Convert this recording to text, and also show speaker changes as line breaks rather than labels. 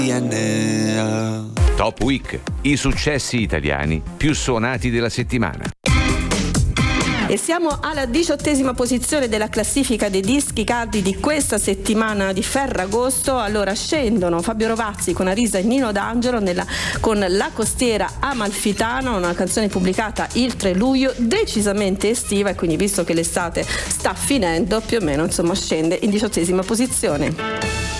Top Week, i successi italiani più suonati della settimana.
E siamo alla 18ª posizione della classifica dei dischi caldi di questa settimana di Ferragosto. Allora scendono Fabio Rovazzi con Arisa e Nino D'Angelo con La costiera Amalfitana, una canzone pubblicata il 3 luglio, decisamente estiva, e quindi, visto che l'estate sta finendo, più o meno, insomma, scende in 18ª posizione.